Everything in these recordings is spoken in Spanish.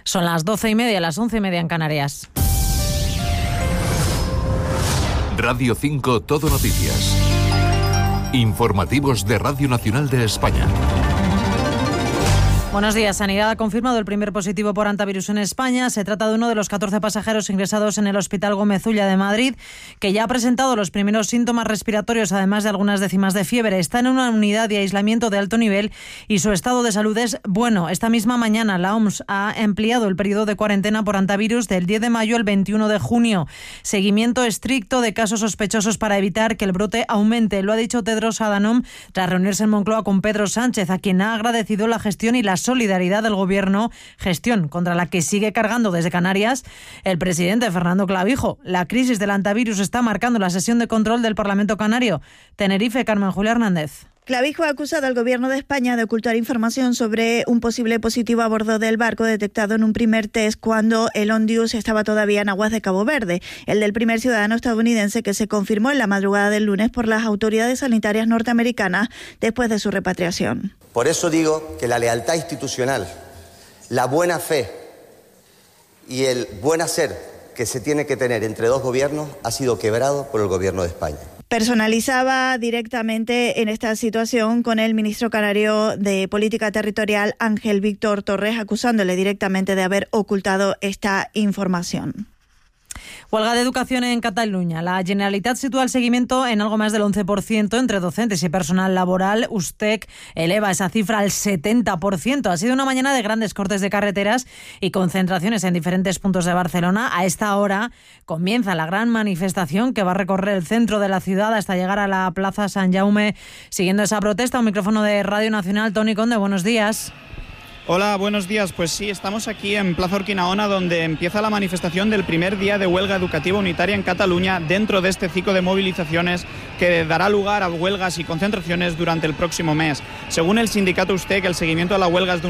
Son las 12:30, las 11:30 en Canarias. Radio 5 Todo Noticias. Informativos de Radio Nacional de España. Buenos días. Sanidad ha confirmado el primer positivo por hantavirus en España. Se trata de uno de los 14 pasajeros ingresados en el Hospital Gómez Ulla de Madrid, que ya ha presentado los primeros síntomas respiratorios, además de algunas décimas de fiebre. Está en una unidad de aislamiento de alto nivel y su estado de salud es bueno. Esta misma mañana la OMS ha ampliado el periodo de cuarentena por hantavirus del 10 de mayo al 21 de junio. Seguimiento estricto de casos sospechosos para evitar que el brote aumente. Lo ha dicho Tedros Adhanom tras reunirse en Moncloa con Pedro Sánchez, a quien ha agradecido la gestión y la solidaridad del Gobierno, gestión contra la que sigue cargando desde Canarias el presidente Fernando Clavijo. La crisis del hantavirus está marcando la sesión de control del Parlamento Canario. Tenerife, Carmen Julia Hernández. Clavijo ha acusado al Gobierno de España de ocultar información sobre un posible positivo a bordo del barco detectado en un primer test cuando el Ondius estaba todavía en aguas de Cabo Verde, el del primer ciudadano estadounidense que se confirmó en la madrugada del lunes por las autoridades sanitarias norteamericanas después de su repatriación. Por eso digo que la lealtad institucional, la buena fe y el buen hacer que se tiene que tener entre dos gobiernos ha sido quebrado por el Gobierno de España. Personalizaba directamente en esta situación con el ministro canario de Política Territorial, Ángel Víctor Torres, acusándole directamente de haber ocultado esta información. Huelga de educación en Cataluña. La Generalitat sitúa el seguimiento en algo más del 11% entre docentes y personal laboral. USTEC eleva esa cifra al 70%. Ha sido una mañana de grandes cortes de carreteras y concentraciones en diferentes puntos de Barcelona. A esta hora comienza la gran manifestación que va a recorrer el centro de la ciudad hasta llegar a la Plaza Sant Jaume. Siguiendo esa protesta, un micrófono de Radio Nacional. Toni Conde, buenos días. Hola, buenos días. Pues sí, estamos aquí en Plaza Urquinaona, donde empieza la manifestación del primer día de huelga educativa unitaria en Cataluña, dentro de este ciclo de movilizaciones que dará lugar a huelgas y concentraciones durante el próximo mes. Según el sindicato USTEC, el seguimiento a la huelga es de un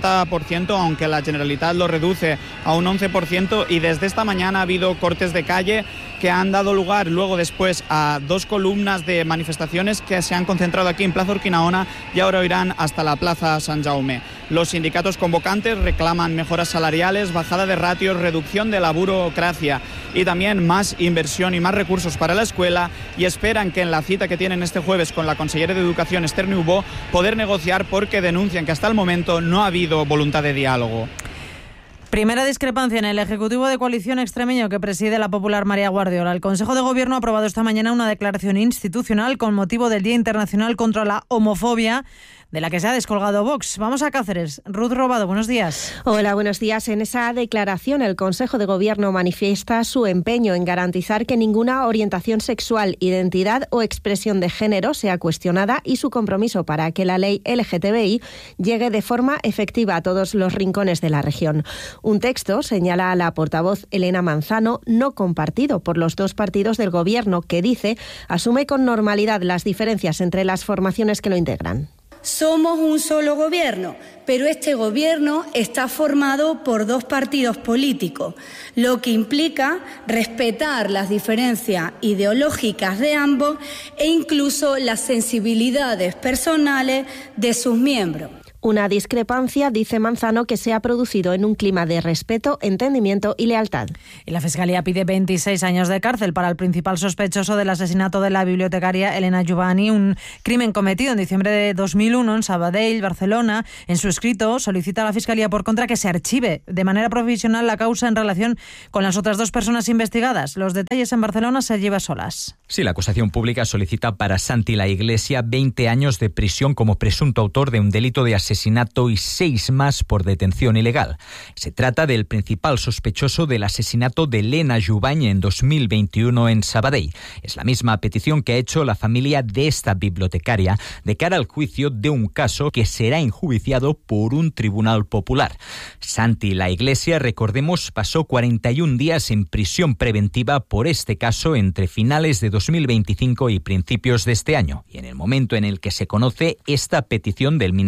70%, aunque la Generalitat lo reduce a un 11%, y desde esta mañana ha habido cortes de calle que han dado lugar luego después a 2 columnas de manifestaciones que se han concentrado aquí en Plaza Urquinaona y ahora irán hasta la Plaza Sant Jaume. Los sindicatos convocantes reclaman mejoras salariales, bajada de ratios, reducción de la burocracia y también más inversión y más recursos para la escuela, y esperan que en la cita que tienen este jueves con la consellera de Educación, Esther Niubó, poder negociar, porque denuncian que hasta el momento no ha habido voluntad de diálogo. Primera discrepancia en el Ejecutivo de Coalición extremeño que preside la popular María Guardiola. El Consejo de Gobierno ha aprobado esta mañana una declaración institucional con motivo del Día Internacional contra la Homofobia, de la que se ha descolgado Vox. Vamos a Cáceres. Ruth Robado, buenos días. Hola, buenos días. En esa declaración, el Consejo de Gobierno manifiesta su empeño en garantizar que ninguna orientación sexual, identidad o expresión de género sea cuestionada, y su compromiso para que la ley LGTBI llegue de forma efectiva a todos los rincones de la región. Un texto, señala la portavoz Elena Manzano, no compartido por los dos partidos del Gobierno, que dice asume con normalidad las diferencias entre las formaciones que lo integran. Somos un solo gobierno, pero este gobierno está formado por 2 partidos políticos, lo que implica respetar las diferencias ideológicas de ambos e incluso las sensibilidades personales de sus miembros. Una discrepancia, dice Manzano, que se ha producido en un clima de respeto, entendimiento y lealtad. Y la Fiscalía pide 26 años de cárcel para el principal sospechoso del asesinato de la bibliotecaria Elena Juvany, un crimen cometido en diciembre de 2001 en Sabadell, Barcelona. En su escrito solicita a la Fiscalía por contra que se archive de manera provisional la causa en relación con las otras 2 personas investigadas. Los detalles en Barcelona se lleva Solas. Sí, la acusación pública solicita para Santi La Iglesia 20 años de prisión como presunto autor de un delito de asesinato y 6 más por detención ilegal. Se trata del principal sospechoso del asesinato de Elena Juvany en 2021 en Sabadell. Es la misma petición que ha hecho la familia de esta bibliotecaria de cara al juicio de un caso que será enjuiciado por un tribunal popular. Santi La Iglesia, recordemos, pasó 41 días en prisión preventiva por este caso entre finales de 2025 y principios de este año. Y en el momento en el que se conoce esta petición del Ministerio Público,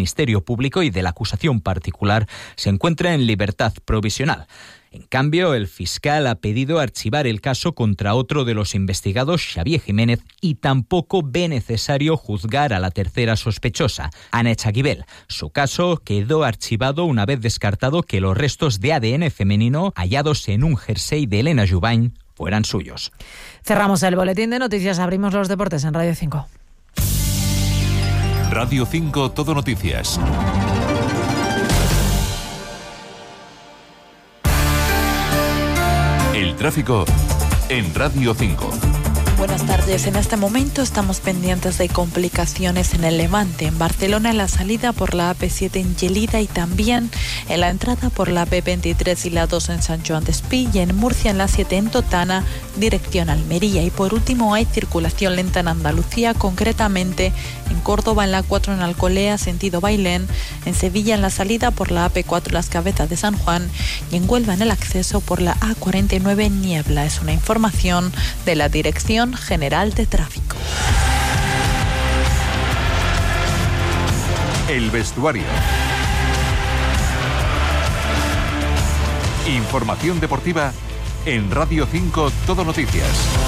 Público y de la acusación particular se encuentra en libertad provisional. En cambio, el fiscal ha pedido archivar el caso contra otro de los investigados, Xavier Jiménez, y tampoco ve necesario juzgar a la tercera sospechosa, Anna Echaguibel. Su caso quedó archivado una vez descartado que los restos de ADN femenino hallados en un jersey de Elena Jubany fueran suyos. Cerramos el boletín de noticias, abrimos los deportes en Radio 5. Radio 5 Todo Noticias. El tráfico en Radio 5. Buenas tardes. En este momento estamos pendientes de complicaciones en el Levante, en Barcelona en la salida por la AP7 en Gelida y también en la entrada por la AP23 y la 2 en San Joan d'Espí y en Murcia en la 7 en Totana, dirección Almería. Y por último hay circulación lenta en Andalucía, concretamente en Córdoba en la 4 en Alcolea, sentido Bailén, en Sevilla en la salida por la AP4 Las Cabezas de San Juan y en Huelva en el acceso por la A49 en Niebla. Es una información de la Dirección General de Tráfico. El vestuario. Información deportiva en Radio 5 Todo Noticias.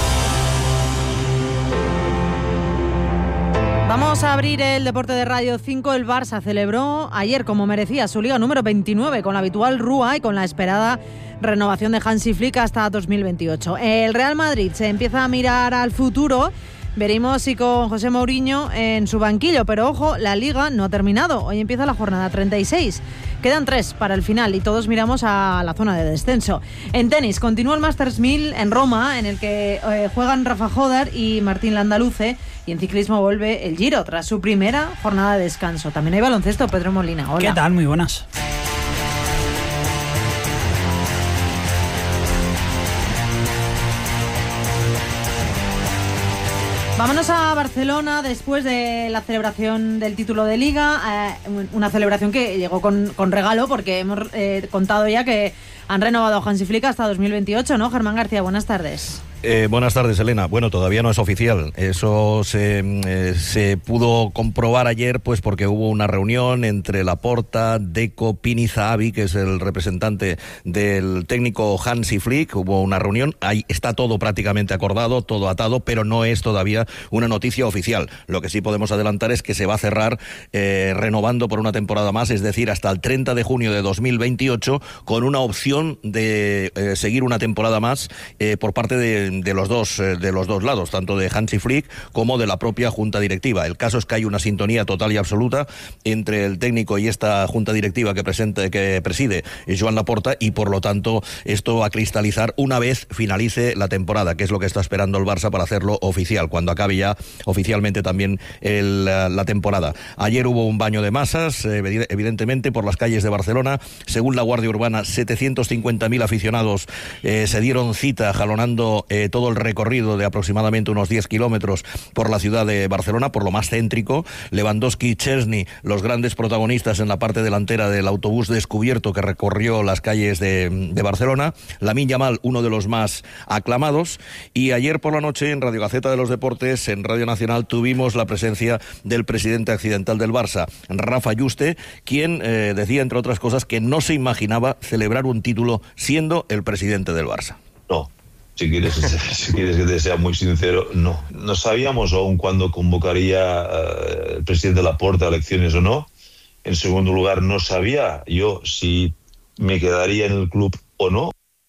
Vamos a abrir el deporte de Radio 5. El Barça celebró ayer, como merecía, su liga número 29 con la habitual rúa y con la esperada renovación de Hansi Flick hasta 2028. El Real Madrid se empieza a mirar al futuro. Veremos si con José Mourinho en su banquillo, pero ojo, la Liga no ha terminado. Hoy empieza la jornada 36. Quedan 3 para el final y todos miramos a la zona de descenso. En tenis, continúa el Masters 1000 en Roma, en el que juegan Rafa Jodar y Martín Landaluce. Y en ciclismo vuelve el Giro tras su primera jornada de descanso. También hay baloncesto, Pedro Molina. Hola. ¿Qué tal? Muy buenas. Vámonos a Barcelona después de la celebración del título de Liga, una celebración que llegó con regalo porque hemos contado ya que han renovado a Hansi Flick hasta 2028, ¿no? Germán García, buenas tardes. Buenas tardes, Elena. Bueno, todavía no es oficial. Eso se pudo comprobar ayer, pues porque hubo una reunión entre Laporta, Deco, Pini Zahavi, que es el representante del técnico Hansi Flick. Hubo una reunión. Ahí está todo prácticamente acordado, todo atado, pero no es todavía una noticia oficial. Lo que sí podemos adelantar es que se va a cerrar renovando por una temporada más, es decir, hasta el 30 de junio de 2028, con una opción de seguir una temporada más por parte de los dos lados, tanto de Hansi Flick como de la propia junta directiva. El caso es que hay una sintonía total y absoluta entre el técnico y esta junta directiva que preside Joan Laporta, y por lo tanto esto va a cristalizar una vez finalice la temporada, que es lo que está esperando el Barça para hacerlo oficial, cuando acabe ya oficialmente también la temporada. Ayer hubo un baño de masas, evidentemente, por las calles de Barcelona. Según la Guardia Urbana, 750.000 aficionados se dieron cita jalonando todo el recorrido de aproximadamente unos 10 kilómetros por la ciudad de Barcelona, por lo más céntrico. Lewandowski y Chesney, los grandes protagonistas en la parte delantera del autobús descubierto que recorrió las calles de Barcelona. Lamine Yamal, uno de los más aclamados. Y ayer por la noche en Radio Gaceta de los Deportes, en Radio Nacional, tuvimos la presencia del presidente accidental del Barça, Rafa Yuste, quien decía, entre otras cosas, que no se imaginaba celebrar un título siendo el presidente del Barça. No. Si quieres que te sea muy sincero, no. No sabíamos aún cuándo convocaría el presidente Laporta a elecciones o no. En segundo lugar, no sabía yo si me quedaría en el club o no.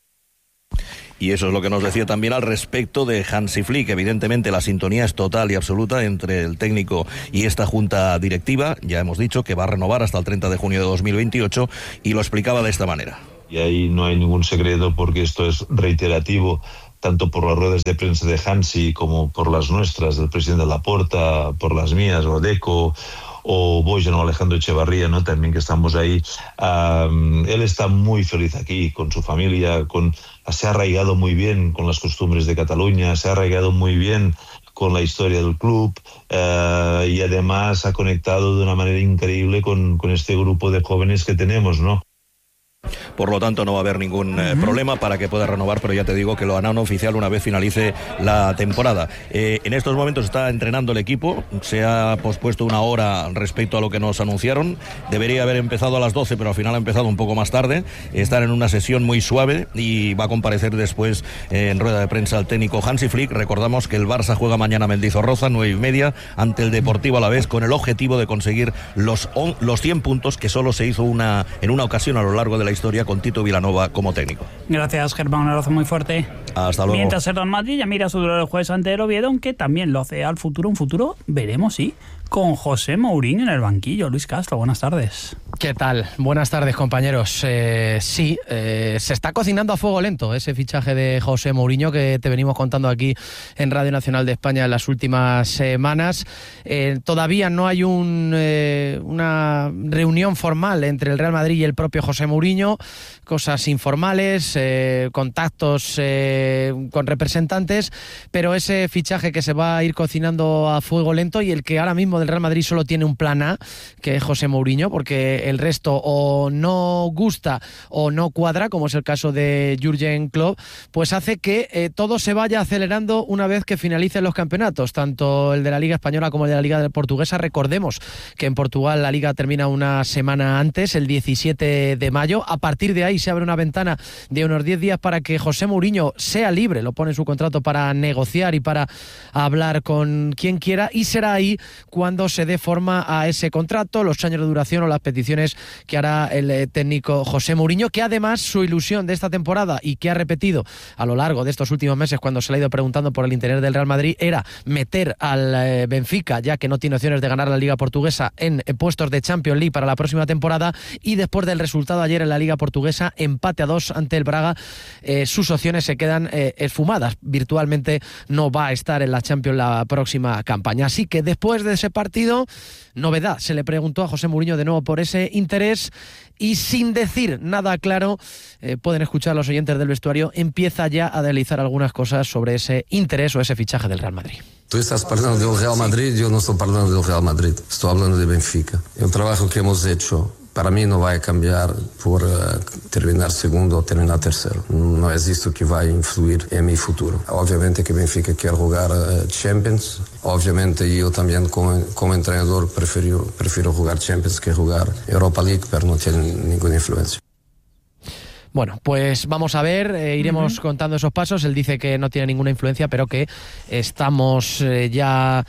Y eso es lo que nos decía también al respecto de Hansi Flick. Evidentemente la sintonía es total y absoluta entre el técnico y esta junta directiva. Ya hemos dicho que va a renovar hasta el 30 de junio de 2028 y lo explicaba de esta manera. Y ahí no hay ningún secreto, porque esto es reiterativo, tanto por las ruedas de prensa de Hansi como por las nuestras, del presidente Laporta, por las mías, o Deco, o Bojan o Alejandro Echevarría, ¿no? También que estamos ahí. Él está muy feliz aquí, con su familia, se ha arraigado muy bien con las costumbres de Cataluña, se ha arraigado muy bien con la historia del club, y además ha conectado de una manera increíble con este grupo de jóvenes que tenemos, ¿no? por lo tanto no va a haber ningún problema para que pueda renovar, pero ya te digo que lo harán oficial una vez finalice la temporada. En estos momentos está entrenando el equipo, se ha pospuesto una hora respecto a lo que nos anunciaron, debería haber empezado a las 12, pero al final ha empezado un poco más tarde, están en una sesión muy suave y va a comparecer después en rueda de prensa el técnico Hansi Flick. Recordamos que el Barça juega mañana a Mendizorroza, 9:30, ante el Deportivo Alavés, con el objetivo de conseguir los 100 puntos que solo se hizo en una ocasión a lo largo de la historia, con Tito Vilanova como técnico. Gracias, Germán, un abrazo muy fuerte. Hasta luego. Mientras el Real Madrid ya mira su duelo del jueves ante el Oviedo, aunque también lo hace al futuro, un futuro, veremos, sí, con José Mourinho en el banquillo. Luis Castro, buenas tardes. ¿Qué tal? Buenas tardes, compañeros. Se está cocinando a fuego lento ese fichaje de José Mourinho que te venimos contando aquí en Radio Nacional de España en las últimas semanas. Todavía no hay una reunión formal entre el Real Madrid y el propio José Mourinho, cosas informales, contactos con representantes, pero ese fichaje que se va a ir cocinando a fuego lento y el que ahora mismo del Real Madrid solo tiene un plan A, que es José Mourinho, porque el resto o no gusta o no cuadra, como es el caso de Jürgen Klopp, pues hace que todo se vaya acelerando una vez que finalicen los campeonatos, tanto el de la Liga Española como el de la Liga Portuguesa. Recordemos que en Portugal la Liga termina una semana antes, el 17 de mayo. A partir de ahí se abre una ventana de unos 10 días para que José Mourinho sea libre, lo pone en su contrato, para negociar y para hablar con quien quiera, y será ahí cuando se dé forma a ese contrato, los años de duración o las peticiones que hará el técnico José Mourinho, que además su ilusión de esta temporada y que ha repetido a lo largo de estos últimos meses cuando se le ha ido preguntando por el interés del Real Madrid era meter al Benfica, ya que no tiene opciones de ganar la Liga Portuguesa, en puestos de Champions League para la próxima temporada. Y después del resultado ayer en la Liga Portuguesa, empate a 2 ante el Braga, sus opciones se quedan esfumadas. Virtualmente no va a estar en la Champions la próxima campaña. Así que después de ese partido, novedad, se le preguntó a José Mourinho de nuevo por ese interés y, sin decir nada claro, pueden escuchar los oyentes del vestuario, empieza ya a deslizar algunas cosas sobre ese interés o ese fichaje del Real Madrid. Tú estás hablando del Real Madrid, yo no estoy hablando del Real Madrid, estoy hablando de Benfica. El trabajo que hemos hecho para mí no va a cambiar por terminar segundo o terminar tercero. No es esto que va a influir en mi futuro. Obviamente que Benfica quiere jugar Champions. Obviamente yo también como entrenador prefiero jugar Champions que jugar Europa League, pero no tiene ninguna influencia. Bueno, pues vamos a ver, iremos contando esos pasos. Él dice que no tiene ninguna influencia, pero que estamos ya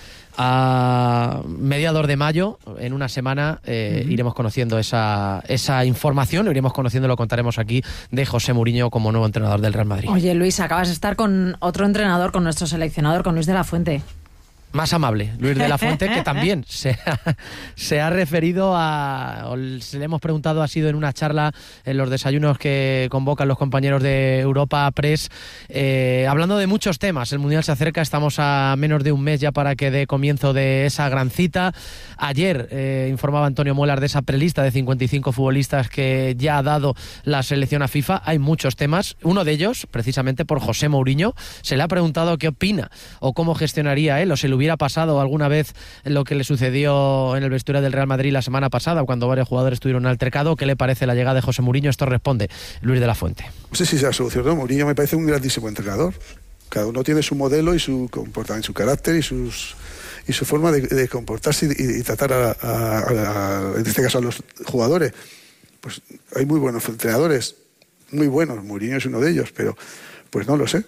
a mediados de mayo, en una semana iremos conociendo esa información, lo iremos conociendo, lo contaremos aquí, de José Mourinho como nuevo entrenador del Real Madrid. Oye, Luis, acabas de estar con otro entrenador, con nuestro seleccionador, con Luis de la Fuente. Más amable, Luis de la Fuente, que también se ha referido o se le hemos preguntado, ha sido en una charla en los desayunos que convocan los compañeros de Europa Press, hablando de muchos temas. El Mundial se acerca, estamos a menos de un mes ya para que dé comienzo de esa gran cita. Ayer informaba Antonio Molar de esa prelista de 55 futbolistas que ya ha dado la selección a FIFA. Hay muchos temas, uno de ellos, precisamente por José Mourinho. Se le ha preguntado qué opina o cómo gestionaría él, o se le hubiera pasado alguna vez lo que le sucedió en el vestuario del Real Madrid la semana pasada, cuando varios jugadores tuvieron un altercado. ¿Qué le parece la llegada de José Mourinho? Esto responde Luis de la Fuente. No sé si se ha solucionado. Mourinho me parece un grandísimo entrenador. Cada uno tiene su modelo y su comportamiento, su carácter y su forma de comportarse y tratar en este caso a los jugadores. Pues hay muy buenos entrenadores, muy buenos. Mourinho es uno de ellos, pero pues no lo sé.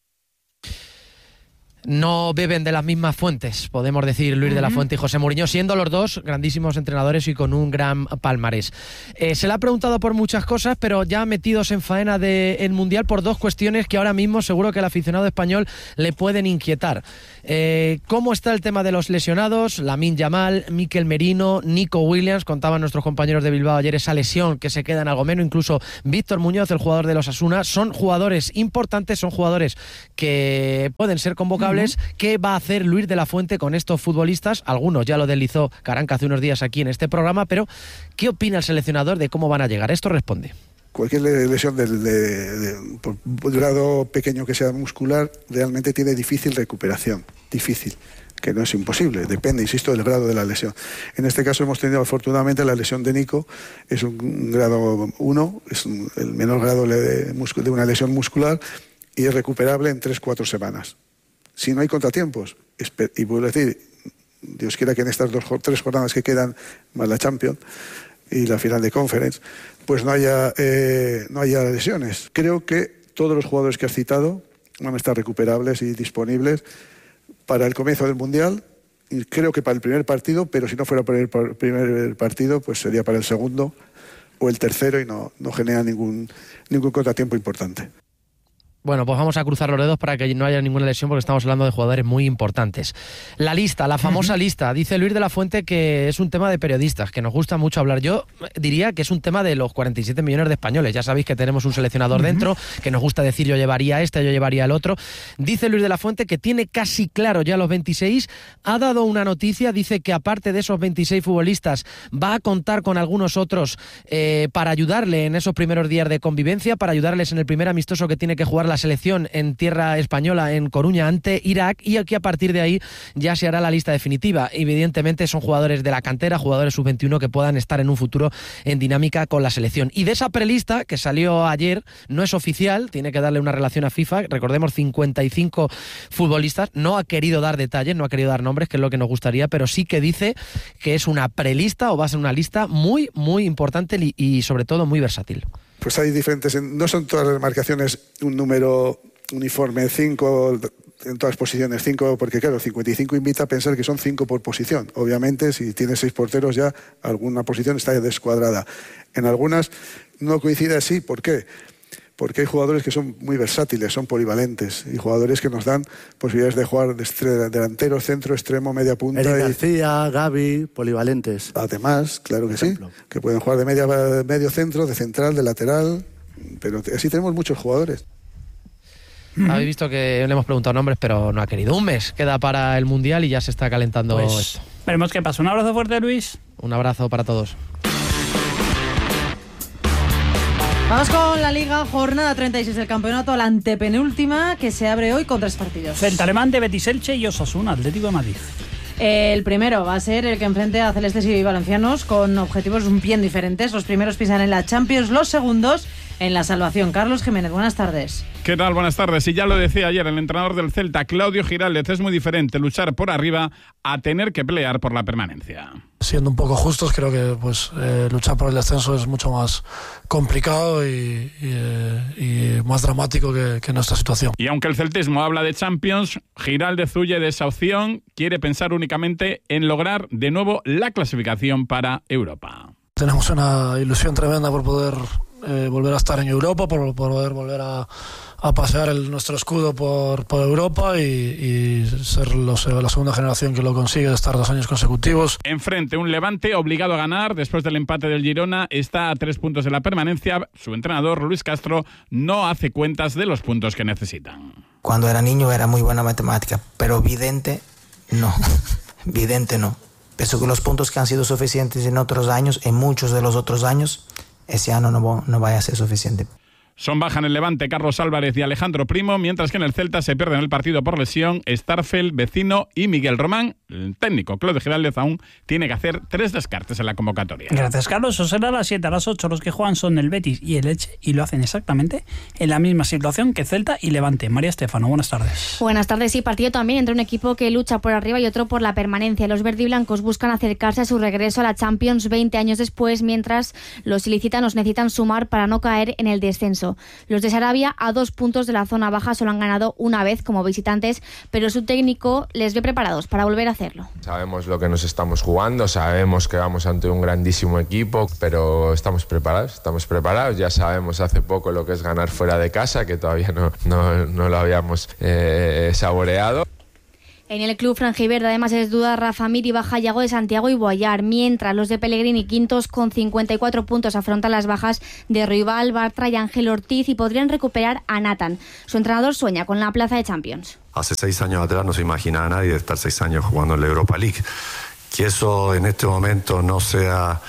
No beben de las mismas fuentes, podemos decir, Luis de la Fuente y José Mourinho, siendo los dos grandísimos entrenadores y con un gran palmarés. Se le ha preguntado por muchas cosas, pero ya metidos en faena del Mundial, por dos cuestiones que ahora mismo seguro que al aficionado español le pueden inquietar. ¿Cómo está el tema de los lesionados? Lamine Yamal, Mikel Merino, Nico Williams, contaban nuestros compañeros de Bilbao ayer esa lesión que se queda en algo menos, incluso Víctor Muñoz, el jugador de los Osasuna. Son jugadores importantes, son jugadores que pueden ser convocables. ¿Qué va a hacer Luis de la Fuente con estos futbolistas? Algunos ya lo deslizó Caranca hace unos días aquí en este programa, pero ¿qué opina el seleccionador de cómo van a llegar? Esto responde. Cualquier lesión por grado pequeño que sea muscular realmente tiene difícil recuperación, difícil. que no es imposible, depende, insisto, del grado de la lesión. En este caso hemos tenido, afortunadamente, la lesión de Nico, es un grado 1, es el menor grado de una lesión muscular y es recuperable en 3-4 semanas. Si no hay contratiempos, y vuelvo a decir, Dios quiera que en estas 3 jornadas que quedan, más la Champions y la final de Conference, pues no haya lesiones. Creo que todos los jugadores que has citado van a estar recuperables y disponibles para el comienzo del Mundial, y creo que para el primer partido, pero si no fuera para el primer partido, pues sería para el segundo o el tercero y no genera ningún contratiempo importante. Bueno, pues vamos a cruzar los dedos para que no haya ninguna lesión porque estamos hablando de jugadores muy importantes. La lista, la famosa lista. Dice Luis de la Fuente que es un tema de periodistas, que nos gusta mucho hablar. Yo diría que es un tema de los 47 millones de españoles. Ya sabéis que tenemos un seleccionador dentro, que nos gusta decir yo llevaría este, yo llevaría el otro. Dice Luis de la Fuente que tiene casi claro ya los 26. Ha dado una noticia, dice que aparte de esos 26 futbolistas va a contar con algunos otros para ayudarle en esos primeros días de convivencia, para ayudarles en el primer amistoso que tiene que jugar la selección en tierra española, en Coruña, ante Irak, y aquí a partir de ahí ya se hará la lista definitiva. Evidentemente son jugadores de la cantera, jugadores sub-21 que puedan estar en un futuro en dinámica con la selección. Y de esa prelista que salió ayer, no es oficial, tiene que darle una relación a FIFA, recordemos 55 futbolistas, no ha querido dar detalles, no ha querido dar nombres, que es lo que nos gustaría, pero sí que dice que es una prelista o va a ser una lista muy, muy importante y sobre todo muy versátil. Pues hay diferentes, no son todas las marcaciones un número uniforme, 5 en todas posiciones, 5, porque claro, 55 invita a pensar que son 5 por posición. Obviamente, si tienes 6 porteros ya alguna posición está descuadrada. En algunas no coincide así, ¿por qué? Porque hay jugadores que son muy versátiles, son polivalentes, y jugadores que nos dan posibilidades de jugar de delantero, centro, extremo, media punta. Eric García, Gavi, polivalentes. Además, claro que sí, que pueden jugar de medio centro, de central, de lateral, pero así tenemos muchos jugadores. Habéis visto que le hemos preguntado nombres, pero no ha querido. Un mes queda para el Mundial y ya se está calentando pues, esto. Veremos qué pasa. Un abrazo fuerte, Luis. Un abrazo para todos. Vamos con la Liga, jornada 36 del campeonato, la antepenúltima, que se abre hoy con 3 partidos. Celta Levante, Betis Elche y Osasuna, Atlético de Madrid. El primero va a ser el que enfrente a celestes y valencianos con objetivos bien diferentes. Los primeros pisan en la Champions, los segundos en la salvación. Carlos Jiménez, buenas tardes. ¿Qué tal? Buenas tardes. Y ya lo decía ayer el entrenador del Celta, Claudio Giraldez, es muy diferente luchar por arriba a tener que pelear por la permanencia. Siendo un poco justos, creo que luchar por el descenso es mucho más complicado y más dramático que nuestra situación. Y aunque el celtismo habla de Champions, Giraldez huye de esa opción, quiere pensar únicamente en lograr de nuevo la clasificación para Europa. Tenemos una ilusión tremenda por poder volver a estar en Europa, por poder volver a pasear nuestro escudo por Europa y ser la segunda generación que lo consigue, de estar 2 años consecutivos. Enfrente, un Levante obligado a ganar después del empate del Girona, está a 3 puntos de la permanencia. Su entrenador, Luis Castro, no hace cuentas de los puntos que necesitan. Cuando era niño era muy buena matemática, pero vidente no. Vidente no. Pienso que los puntos que han sido suficientes en otros años, en muchos de los otros años, ese año no vaya a ser suficiente. Son baja en el Levante Carlos Álvarez y Alejandro Primo, mientras que en el Celta se pierden el partido por lesión Starfel, Vecino y Miguel Román. El técnico Claudio Giraldez aún tiene que hacer 3 descartes en la convocatoria. Gracias, Carlos. Eso será a las 7, a las 8. Los que juegan son el Betis y el Elche y lo hacen exactamente en la misma situación que Celta y Levante. María Estefano, buenas tardes. Buenas tardes. Sí, partido también entre un equipo que lucha por arriba y otro por la permanencia. Los verdiblancos buscan acercarse a su regreso a la Champions 20 años después, mientras los ilicitanos necesitan sumar para no caer en el descenso. Los de Sarabia, a 2 puntos de la zona baja, solo han ganado una vez como visitantes, pero su técnico les ve preparados para volver a hacerlo. Sabemos lo que nos estamos jugando, sabemos que vamos ante un grandísimo equipo, pero estamos preparados, ya sabemos hace poco lo que es ganar fuera de casa, que todavía no lo habíamos saboreado. En el club franjiverde además es duda Rafa Mir y baja Yago de Santiago y Boyar, mientras los de Pellegrini quintos con 54 puntos afrontan las bajas de Ruibal, Bartra y Ángel Ortiz y podrían recuperar a Nathan. Su entrenador sueña con la plaza de Champions. Hace 6 años atrás no se imaginaba nadie de estar 6 años jugando en la Europa League. Que eso en este momento no sea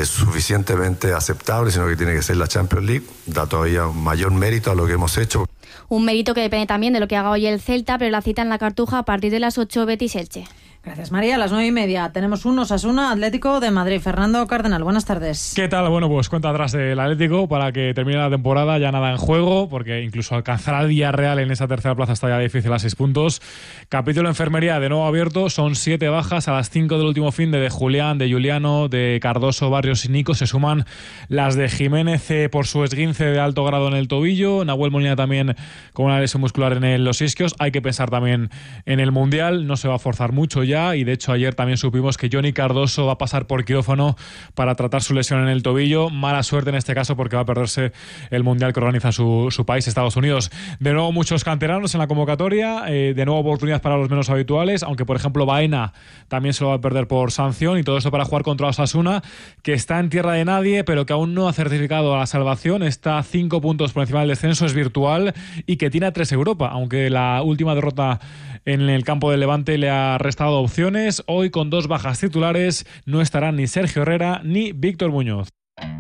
suficientemente aceptable, sino que tiene que ser la Champions League, da todavía un mayor mérito a lo que hemos hecho. Un mérito que depende también de lo que haga hoy el Celta, pero la cita en la Cartuja a partir de las 8, Betis-Elche. Gracias, María. A las 9:30 tenemos un Osasuna Atlético de Madrid. Fernando Cardenal, buenas tardes. ¿Qué tal? Bueno, pues cuenta atrás del Atlético para que termine la temporada, ya nada en juego, porque incluso alcanzar al Villarreal en esa tercera plaza está ya difícil a 6 puntos. Capítulo enfermería de nuevo abierto, son 7 bajas a las 5 del último fin de Julián, de Juliano, de Cardoso, Barrios y Nico. Se suman las de Jiménez por su esguince de alto grado en el tobillo, Nahuel Molina también con una lesión muscular en los isquios. Hay que pensar también en el Mundial, no se va a forzar mucho ya, y de hecho ayer también supimos que Johnny Cardoso va a pasar por quirófano para tratar su lesión en el tobillo. Mala suerte en este caso porque va a perderse el Mundial que organiza su país, Estados Unidos. De nuevo muchos canteranos en la convocatoria, de nuevo oportunidad para los menos habituales, aunque por ejemplo Baena también se lo va a perder por sanción, y todo esto para jugar contra Osasuna, que está en tierra de nadie pero que aún no ha certificado a la salvación, está a 5 puntos por encima del descenso, es virtual, y que tiene a 3 Europa, aunque la última derrota en el campo del Levante le ha restado opciones. Hoy con 2 bajas titulares no estarán ni Sergio Herrera ni Víctor Muñoz.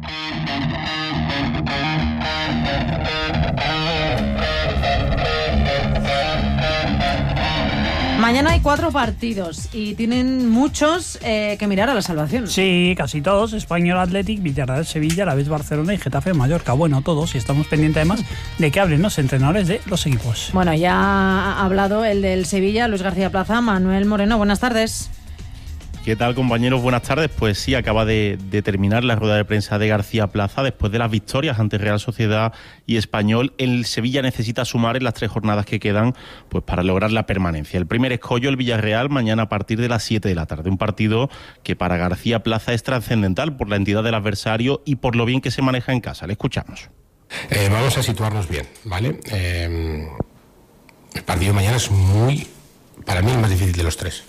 Mañana hay 4 partidos y tienen muchos que mirar a la salvación. Sí, casi todos. Español Athletic, Villarreal Sevilla, Alavés Barcelona y Getafe Mallorca. Bueno, todos, y estamos pendientes además de que hablen los entrenadores de los equipos. Bueno, ya ha hablado el del Sevilla, Luis García Plaza. Manuel Moreno, buenas tardes. ¿Qué tal, compañeros? Buenas tardes. Pues sí, acaba de terminar la rueda de prensa de García Plaza después de las victorias ante Real Sociedad y Español. El Sevilla necesita sumar en las 3 jornadas que quedan pues para lograr la permanencia. El primer escollo, el Villarreal, mañana a partir de las 7 de la tarde. Un partido que para García Plaza es trascendental por la entidad del adversario y por lo bien que se maneja en casa. Le escuchamos. Vamos a situarnos bien, ¿vale? El partido de mañana es para mí, el más difícil de los 3.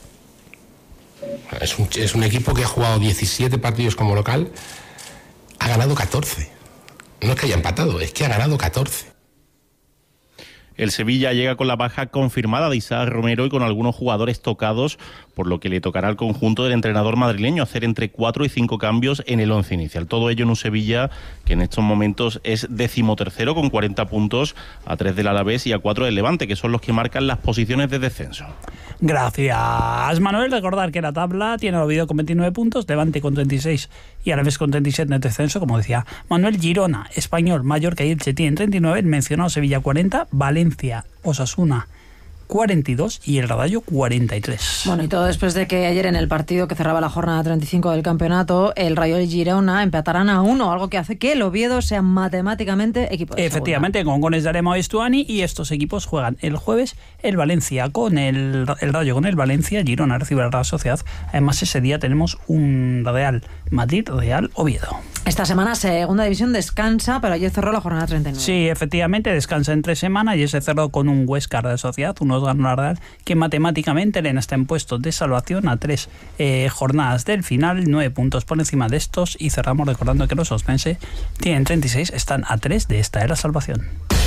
Es un equipo que ha jugado 17 partidos como local, ha ganado 14. No es que haya empatado, es que ha ganado 14. El Sevilla llega con la baja confirmada de Isaac Romero y con algunos jugadores tocados, por lo que le tocará al conjunto del entrenador madrileño hacer entre 4 y 5 cambios en el 11 inicial. Todo ello en un Sevilla que en estos momentos es 13º con 40 puntos, a 3 del Alavés y a 4 del Levante, que son los que marcan las posiciones de descenso. Gracias, Manuel. Recordar que la tabla tiene el Oviedo con 29 puntos, Levante con 36 y Alavés con 37 en el descenso, como decía Manuel. Girona, Español, Mallorca y Elche tienen 39, el mencionado Sevilla 40, Valencia, Osasuna 42 y el Rayo 43. Bueno, y todo después de que ayer en el partido que cerraba la jornada 35 del campeonato, el Rayo y Girona empatarán a 1, algo que hace que el Oviedo sea matemáticamente equipo de Efectivamente, con goles de Arema o Estuani, y estos equipos juegan el jueves el Valencia con el Rayo con el Valencia, Girona recibe a la Real Sociedad. Además, ese día tenemos un Real Madrid, Real Oviedo. Esta semana Segunda División descansa, pero ayer cerró la jornada 39. Sí, efectivamente, descansa entre semana y se cerró con un Huesca de Sociedad, unos ganó la Real, que matemáticamente está en puestos de salvación a 3 jornadas del final, 9 puntos por encima de estos, y cerramos recordando que los ospense tienen 36, están a 3 de esta era salvación.